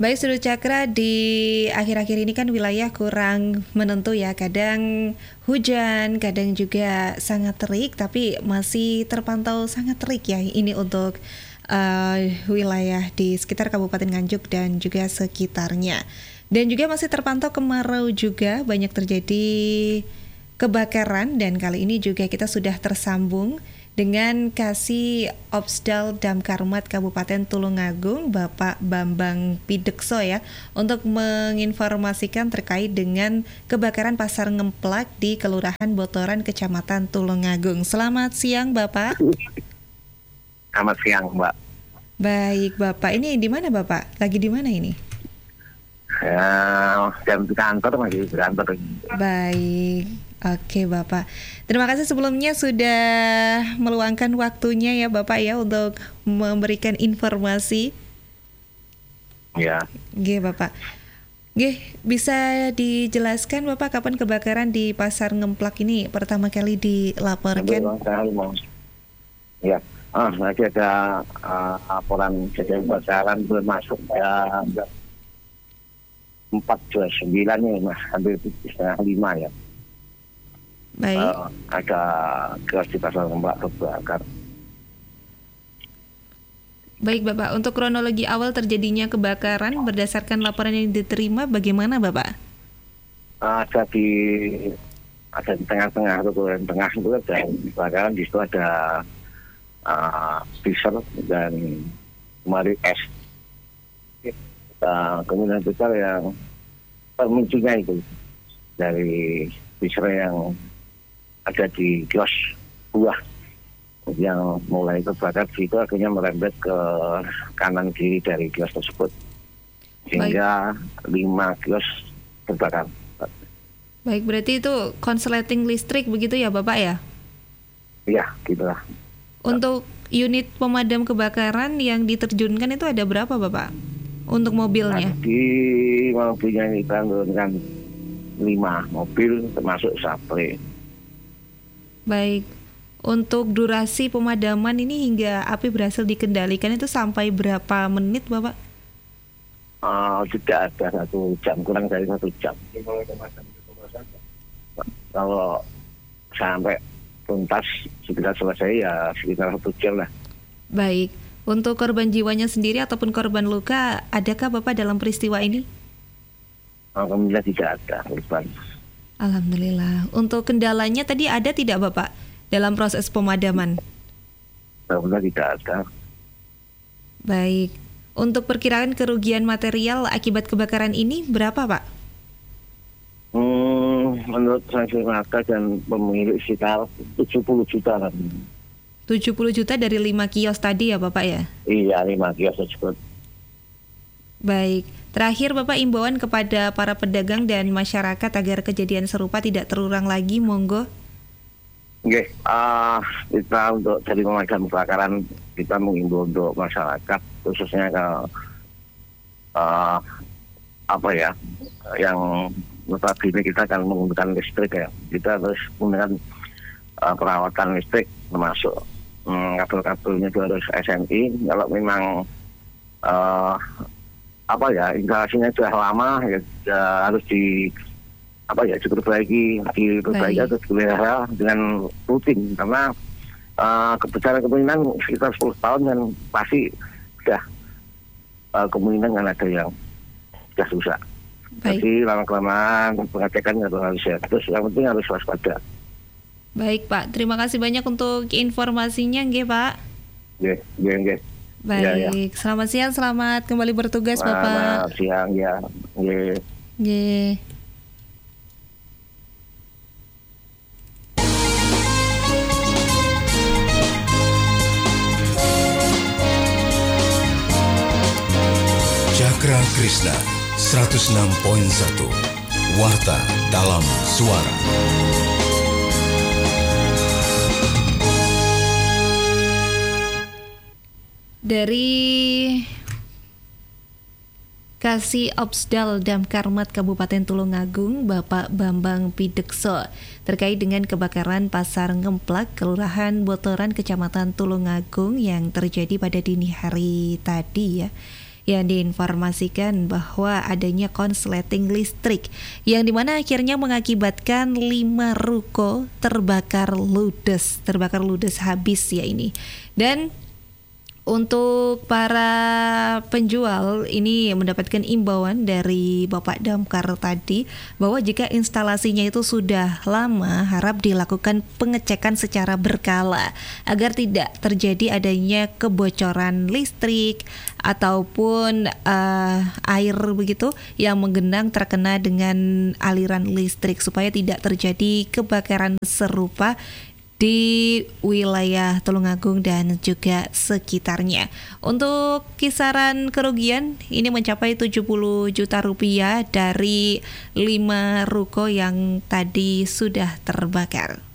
Baik, Sudut Cakra, di akhir-akhir ini kan wilayah kurang menentu ya. Kadang hujan, kadang juga sangat terik, tapi masih terpantau sangat terik ya. Ini untuk wilayah di sekitar Kabupaten Nganjuk dan juga sekitarnya. Dan juga masih terpantau kemarau juga, banyak terjadi kebakaran. Dan kali ini juga kita sudah tersambung dengan Kasih Opsdal Damkarmat Kabupaten Tulungagung, Bapak Bambang Pidekso ya, untuk menginformasikan terkait dengan kebakaran Pasar Ngemplak di Kelurahan Botoran, Kecamatan Tulungagung. Selamat siang, Bapak. Selamat siang, Mbak. Baik, Bapak. Ini di mana, Bapak? Lagi di mana ini? Jam di kantor, masih di kantor. Baik. Oke, Bapak. Terima kasih sebelumnya sudah meluangkan waktunya ya, Bapak ya, untuk memberikan informasi. Ya. Oke, Bapak. Oke, bisa dijelaskan Bapak kapan kebakaran di Pasar Ngemplak ini pertama kali dilaporkan? Ya. Masih ada laporan kejadian kebakaran belum masuk ya 4:29 nih, Mas. Hampir 4:30 ya. Baik. Ada kios di Pasar Ngemplak terbakar. Baik, Bapak. Untuk kronologi awal terjadinya kebakaran berdasarkan laporan yang diterima, bagaimana, Bapak? Ada di tengah-tengah atau di tengah itu ada kebakaran. Di situ ada freezer dan kemarin es. Kemudian besar yang pemicunya itu dari freezer yang ada di kios buah yang mulai terbakar, itu akhirnya merembet ke kanan kiri dari kios tersebut sehingga 5 kios terbakar. Baik, berarti itu konsleting listrik begitu ya, Bapak ya? Iya, gitulah. Untuk unit pemadam kebakaran yang diterjunkan itu ada berapa, Bapak? Untuk mobilnya? Di mobilnya kita menurunkan 5 mobil termasuk supply. Baik, untuk durasi pemadaman ini hingga api berhasil dikendalikan itu sampai berapa menit, Bapak? Tidak ada 1 jam, kurang dari 1 jam. Kalau sampai tuntas sekitar selesai ya sekitar 1 jam lah. Baik, untuk korban jiwanya sendiri ataupun korban luka, adakah Bapak dalam peristiwa ini? Alhamdulillah tidak ada korban. Alhamdulillah. Untuk kendalanya tadi ada tidak, Bapak, dalam proses pemadaman? Alhamdulillah tidak ada. Baik. Untuk perkiraan kerugian material akibat kebakaran ini berapa, Pak? Menurut saksi mata dan pemilik sekitar 70 juta kan. 70 juta dari 5 kios tadi ya, Bapak ya? Iya, 5 kios tersebut. Baik. Terakhir, Bapak, imbauan kepada para pedagang dan masyarakat agar kejadian serupa tidak terulang lagi, monggo. Oke, kita untuk dari pemadam kebakaran, kita mengimbau untuk masyarakat, khususnya ke yang notabene kita akan menggunakan listrik ya. Kita harus menggunakan perawatan listrik, termasuk kabel-kabelnya itu harus SNI. Kalau memang instalasinya sudah lama ya harus diperbaiki atau dipelihara dengan rutin, karena kebesaran kemungkinan sekitar 10 tahun dan pasti sudah kemungkinan kan ada yang sudah rusak. Jadi lama-kelamaan pengecekan harus ya, terus yang penting harus waspada. Baik, Pak, terima kasih banyak untuk informasinya, nggih, Pak. Nggih. Baik, ya. Selamat siang, selamat kembali bertugas, Bapak. Selamat siang, ya. Nggih. Cakra Krishna 106.1 Warta dalam Suara. Dari Kasih Opsdal Damkarmat Kabupaten Tulungagung, Bapak Bambang Pidekso, terkait dengan kebakaran Pasar Ngemplak, Kelurahan Botoran, Kecamatan Tulungagung yang terjadi pada dini hari tadi ya. yang diinformasikan bahwa adanya konsleting listrik yang dimana akhirnya mengakibatkan 5 ruko terbakar ludes habis ya ini. Dan untuk para penjual ini mendapatkan imbauan dari Bapak Damkar tadi bahwa jika instalasinya itu sudah lama harap dilakukan pengecekan secara berkala agar tidak terjadi adanya kebocoran listrik ataupun air begitu yang menggenang terkena dengan aliran listrik supaya tidak terjadi kebakaran serupa di wilayah Tulungagung dan juga sekitarnya. Untuk kisaran kerugian ini mencapai 70 juta rupiah dari 5 ruko yang tadi sudah terbakar.